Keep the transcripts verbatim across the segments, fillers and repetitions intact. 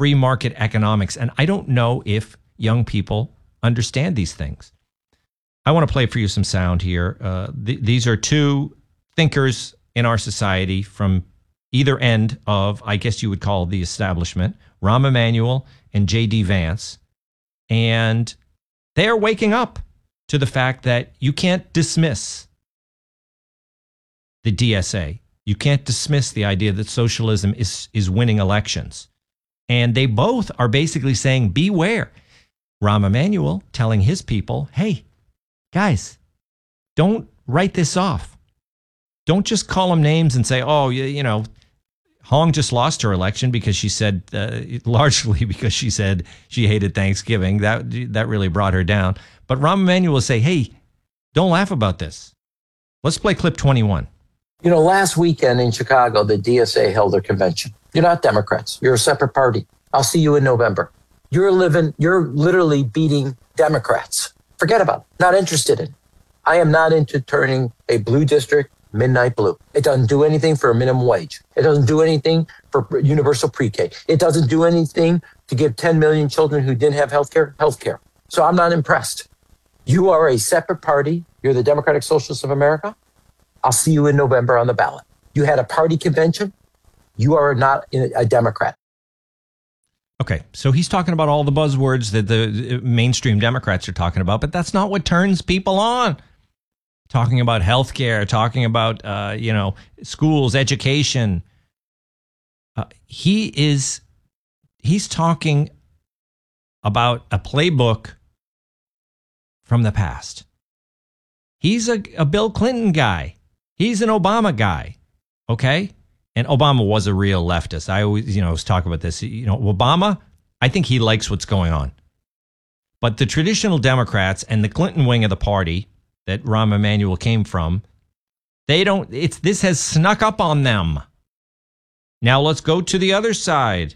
free market economics. And I don't know if young people understand these things. I want to play for you some sound here. Uh, th- these are two thinkers in our society from either end of, I guess you would call the establishment, Rahm Emanuel and J D Vance. And they're waking up to the fact that you can't dismiss the D S A. You can't dismiss the idea that socialism is, is winning elections. And they both are basically saying, beware. Rahm Emanuel telling his people, hey, guys, don't write this off. Don't just call them names and say, oh, you, you know, Hong just lost her election because she said, uh, largely because she said she hated Thanksgiving. That that really brought her down. But Rahm Emanuel will say, hey, don't laugh about this. Let's play clip twenty-one. You know, last weekend in Chicago, the D S A held their convention. You're not Democrats. You're a separate party. I'll see you in November. You're living, you're literally beating Democrats. Forget about it. Not interested in it. I am not into turning a blue district midnight blue. It doesn't do anything for a minimum wage. It doesn't do anything for universal pre-K. It doesn't do anything to give ten million children who didn't have health care, health care. So I'm not impressed. You are a separate party. You're the Democratic Socialists of America. I'll see you in November on the ballot. You had a party convention. You are not a Democrat. Okay, so he's talking about all the buzzwords that the mainstream Democrats are talking about, but that's not what turns people on. Talking about healthcare, talking about, uh, you know, schools, education. Uh, he is, he's talking about a playbook from the past. He's a, a Bill Clinton guy. He's an Obama guy. Okay? And Obama was a real leftist. I always, you know, was talking about this. You know, Obama, I think he likes what's going on. But the traditional Democrats and the Clinton wing of the party that Rahm Emanuel came from, they don't, it's, this has snuck up on them. Now let's go to the other side.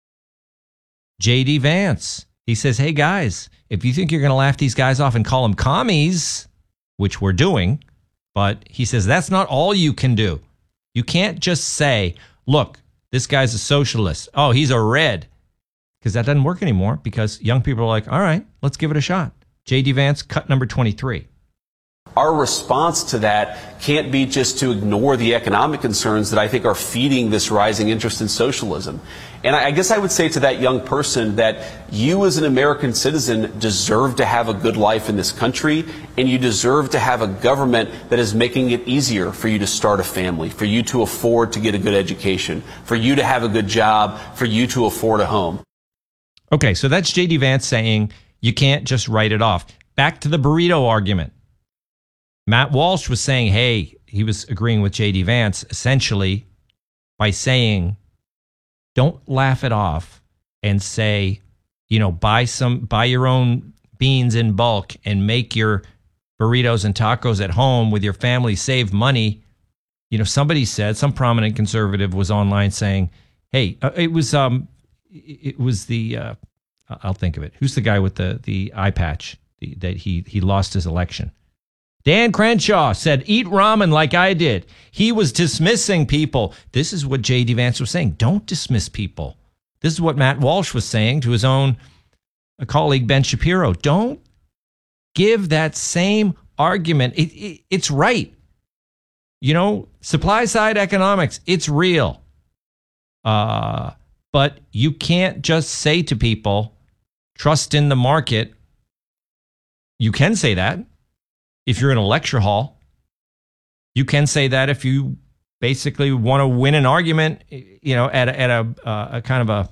J D Vance. He says, hey guys, if you think you're going to laugh these guys off and call them commies, which we're doing, but he says that's not all you can do. You can't just say, look, this guy's a socialist. Oh, he's a red. Because that doesn't work anymore because young people are like, all right, let's give it a shot. J D Vance, cut number twenty-three. Our response to that can't be just to ignore the economic concerns that I think are feeding this rising interest in socialism. And I guess I would say to that young person that you as an American citizen deserve to have a good life in this country, and you deserve to have a government that is making it easier for you to start a family, for you to afford to get a good education, for you to have a good job, for you to afford a home. Okay, so that's J D Vance saying you can't just write it off. Back to the burrito argument. Matt Walsh was saying, hey, he was agreeing with J D Vance essentially by saying, don't laugh it off and say, you know, buy some, buy your own beans in bulk and make your burritos and tacos at home with your family, save money. You know, somebody said, some prominent conservative was online saying, hey, uh, it was, um, it was the, uh, I'll think of it. Who's the guy with the, the eye patch the, that he, he lost his election? Dan Crenshaw said, eat ramen like I did. He was dismissing people. This is what J D Vance was saying. Don't dismiss people. This is what Matt Walsh was saying to his own colleague, Ben Shapiro. Don't give that same argument. It, it, it's right. You know, supply side economics, it's real. Uh, but you can't just say to people, trust in the market. You can say that. If you're in a lecture hall, you can say that if you basically want to win an argument, you know, at a, at a, uh, a kind of a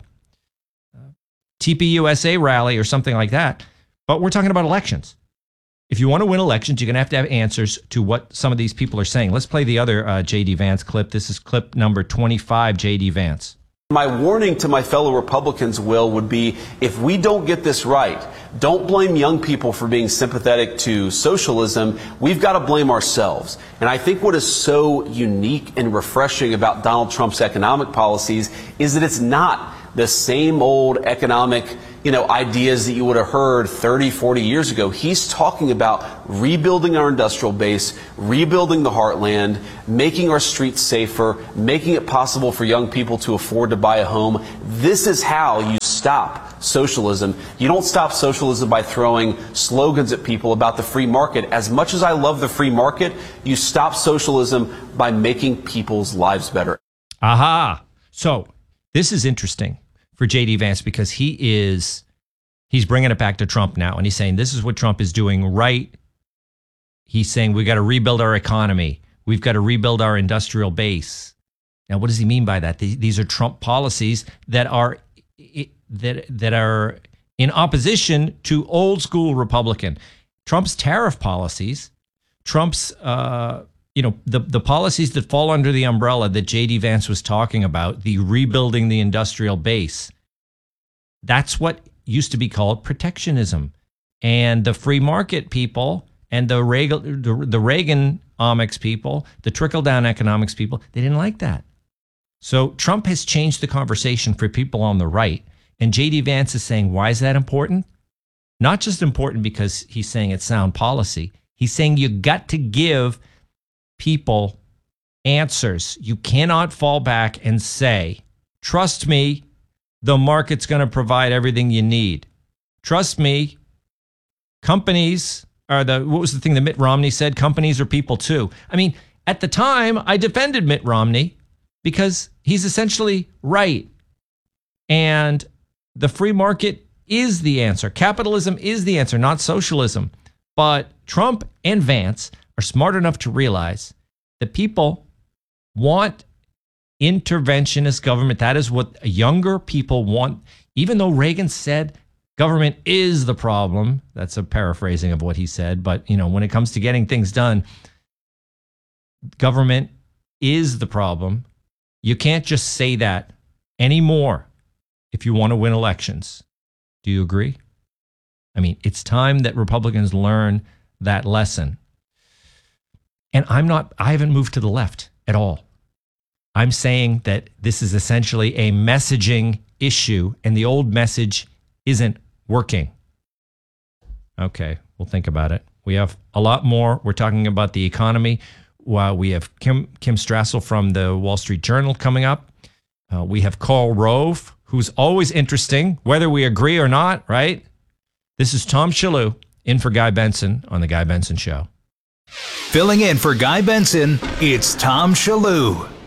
T P U S A rally or something like that. But we're talking about elections. If you want to win elections, you're going to have to have answers to what some of these people are saying. Let's play the other uh, J D Vance clip. This is clip number twenty-five, J D Vance. My warning to my fellow Republicans, Will, would be if we don't get this right, don't blame young people for being sympathetic to socialism. We've got to blame ourselves. And I think what is so unique and refreshing about Donald Trump's economic policies is that it's not the same old economic, you know, ideas that you would have heard thirty, forty years ago. He's talking about rebuilding our industrial base, rebuilding the heartland, making our streets safer, making it possible for young people to afford to buy a home. This is how you stop socialism. You don't stop socialism by throwing slogans at people about the free market. As much as I love the free market, you stop socialism by making people's lives better. Aha. So this is interesting for J D Vance because he is, he's bringing it back to Trump now. And he's saying this is what Trump is doing right. He's saying we got to rebuild our economy. We've got to rebuild our industrial base. Now, what does he mean by that? These are Trump policies that are that that are in opposition to old school Republican. Trump's tariff policies, Trump's uh, you know the the policies that fall under the umbrella that J D Vance was talking about, the rebuilding the industrial base. That's what used to be called protectionism, and the free market people and the Reagan the, the Reaganomics people, the trickle down economics people, they didn't like that. So Trump has changed the conversation for people on the right. And J D Vance is saying, why is that important? Not just important because he's saying it's sound policy. He's saying you got to give people answers. You cannot fall back and say, trust me, the market's going to provide everything you need. Trust me, companies are the, what was the thing that Mitt Romney said? Companies are people too. I mean, at the time, I defended Mitt Romney because he's essentially right. And the free market is the answer. Capitalism is the answer, not socialism. But Trump and Vance are smart enough to realize that people want interventionist government. That is what younger people want. Even though Reagan said government is the problem, that's a paraphrasing of what he said. But, you know, when it comes to getting things done, government is the problem. You can't just say that anymore if you want to win elections. Do you agree? I mean, it's time that Republicans learn that lesson. And I'm not, I haven't moved to the left at all. I'm saying that this is essentially a messaging issue and the old message isn't working. Okay, we'll think about it. We have a lot more. We're talking about the economy. While we have Kim, Kim Strassel from the Wall Street Journal coming up. Uh, we have Karl Rove, who's always interesting, whether we agree or not, right? This is Tom Shillue in for Guy Benson on The Guy Benson Show. Filling in for Guy Benson, it's Tom Shillue.